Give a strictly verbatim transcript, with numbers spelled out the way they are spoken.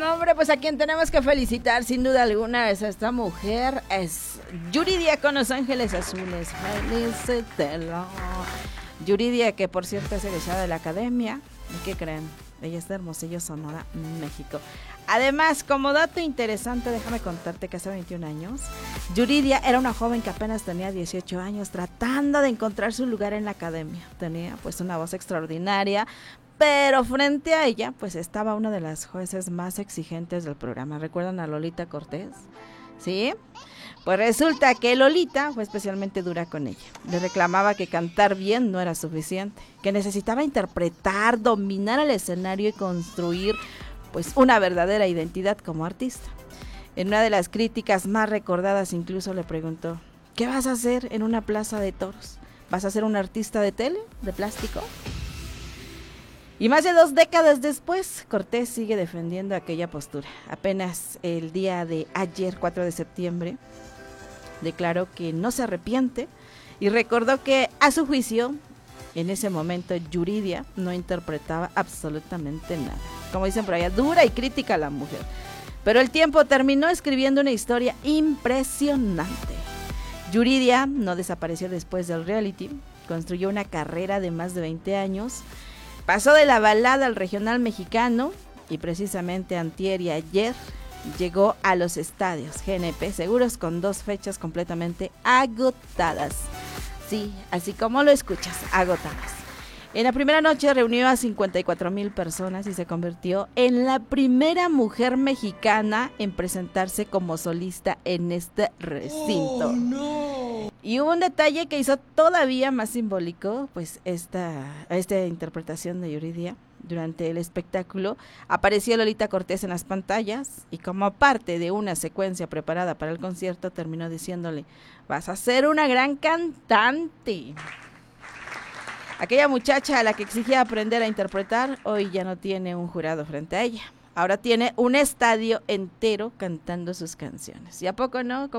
No, hombre, pues a quien tenemos que felicitar sin duda alguna es a esta mujer, es Yuridia con Los Ángeles Azules. Felicítelo. Yuridia, que por cierto es egresada de la academia. ¿Y qué creen? Ella es de Hermosillo, Sonora, México. Además, como dato interesante, déjame contarte que hace veintiún años, Yuridia era una joven que apenas tenía dieciocho años, tratando de encontrar su lugar en la academia. Tenía pues una voz extraordinaria, pero frente a ella pues estaba una de las jueces más exigentes del programa. ¿Recuerdan a Lolita Cortés? ¿Sí? Pues resulta que Lolita fue especialmente dura con ella. Le reclamaba que cantar bien no era suficiente, que necesitaba interpretar, dominar el escenario y construir pues una verdadera identidad como artista. En una de las críticas más recordadas incluso le preguntó: ¿qué vas a hacer en una plaza de toros? ¿Vas a ser un artista de tele, de plástico? Y más de dos décadas después, Cortés sigue defendiendo aquella postura. Apenas el día de ayer, cuatro de septiembre, declaró que no se arrepiente y recordó que, a su juicio, en ese momento Yuridia no interpretaba absolutamente nada. Como dicen por allá, dura y crítica a la mujer. Pero el tiempo terminó escribiendo una historia impresionante. Yuridia no desapareció después del reality, construyó una carrera de más de veinte años, pasó de la balada al regional mexicano y precisamente antier y ayer llegó a los estadios G N P Seguros con dos fechas completamente agotadas. Sí, así como lo escuchas, agotadas. En la primera noche reunió a cincuenta y cuatro mil personas y se convirtió en la primera mujer mexicana en presentarse como solista en este recinto. Oh, no. Y hubo un detalle que hizo todavía más simbólico, pues esta, esta interpretación de Yuridia. Durante el espectáculo apareció Lolita Cortés en las pantallas y, como parte de una secuencia preparada para el concierto, terminó diciéndole: vas a ser una gran cantante. Aquella muchacha a la que exigía aprender a interpretar, hoy ya no tiene un jurado frente a ella. Ahora tiene un estadio entero cantando sus canciones. ¿Y a poco no?